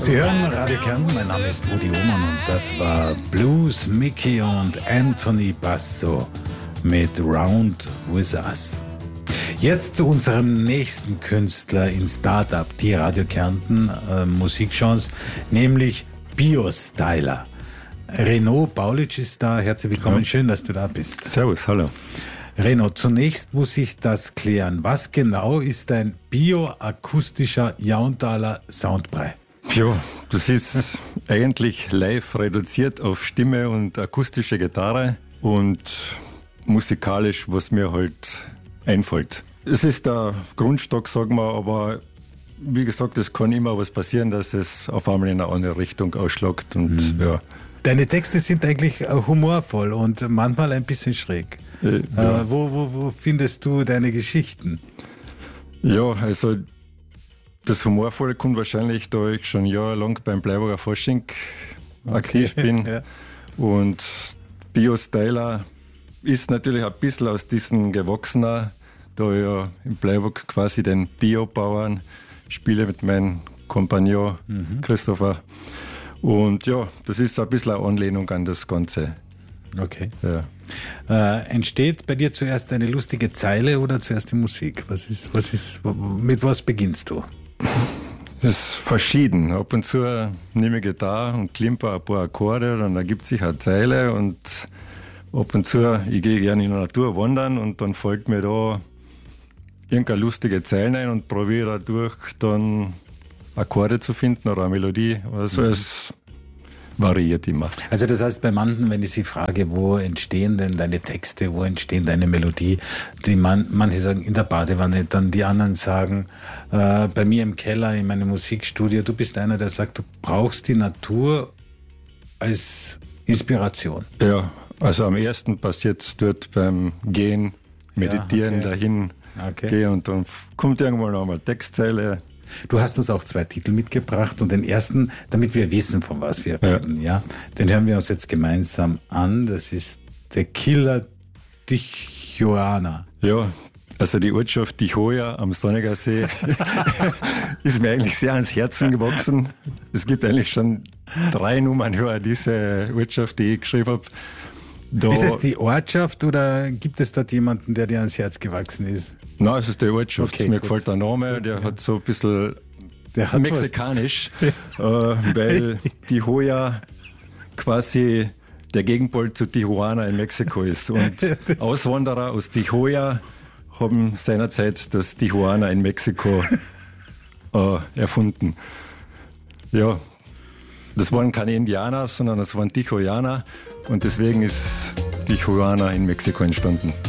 Sie hören Radio Kärnten, mein Name ist Rudi Ohmann und das war Blues Mickey und Anthony Basso mit Round With Us. Jetzt zu unserem nächsten Künstler in Startup, die Radio Kärnten Musikchance, nämlich Bio-Styler. Renaud Baulic ist da, herzlich willkommen, schön, dass du da bist. Servus, hallo. Renaud, zunächst muss ich das klären. Was genau ist ein bioakustischer Jauntaler Soundbrei? Ja, das ist eigentlich live reduziert auf Stimme und akustische Gitarre und musikalisch, was mir halt einfällt. Es ist der Grundstock, sagen wir, aber wie gesagt, es kann immer was passieren, dass es auf einmal in eine andere Richtung ausschlägt und ja. Deine Texte sind eigentlich humorvoll und manchmal ein bisschen schräg. Ja. Wo findest du deine Geschichten? Ja, also das Humorvolle kommt wahrscheinlich, da ich schon jahrelang beim Bleiburger Fasching aktiv bin. Ja. Und Bio-Styler ist natürlich ein bisschen aus diesen gewachsener, da ich ja in Bleiburg quasi den Biobauern spiele mit meinem Kompagnon Christopher. Und ja, das ist ein bisschen eine Anlehnung an das Ganze. Okay. Ja. Entsteht bei dir zuerst eine lustige Zeile oder zuerst die Musik? Mit was beginnst du? Das ist verschieden. Ab und zu nehme ich Gitarre und klimper ein paar Akkorde, dann ergibt sich eine Zeile und ab und zu, ich gehe gerne in der Natur wandern und dann folgt mir da irgendeine lustige Zeile ein und probiere dadurch dann Akkorde zu finden oder eine Melodie. Also es variiert immer. Also das heißt, bei manchen, wenn ich sie frage, wo entstehen denn deine Texte, wo entstehen deine Melodie, manche sagen in der Badewanne, dann die anderen sagen bei mir im Keller, in meinem Musikstudio. Du bist einer, der sagt, du brauchst die Natur als Inspiration. Ja, also am ersten passiert es dort beim Gehen, Meditieren, dahin gehen und dann kommt irgendwann noch mal Textzeile. Du hast uns auch 2 Titel mitgebracht und den ersten, damit wir wissen, von was wir reden, ja, den hören wir uns jetzt gemeinsam an. Das ist der Killer Tijuana. Ja, also die Ortschaft Tijuana am Sonniger See ist mir eigentlich sehr ans Herzen gewachsen. Es gibt eigentlich schon 3 Nummern über diese Ortschaft, die ich geschrieben habe. Ist es die Ortschaft oder gibt es dort jemanden, der dir ans Herz gewachsen ist? Nein, es ist die Ortschaft. Okay, mir gefällt der Name, der hat so ein bisschen mexikanisch, weil Tijuana quasi der Gegenpol zu Tijuana in Mexiko ist. Und Auswanderer aus Tijuana haben seinerzeit das Tijuana in Mexiko erfunden. Ja, das waren keine Indianer, sondern das waren Tijuaner und deswegen ist Tijuana in Mexiko entstanden.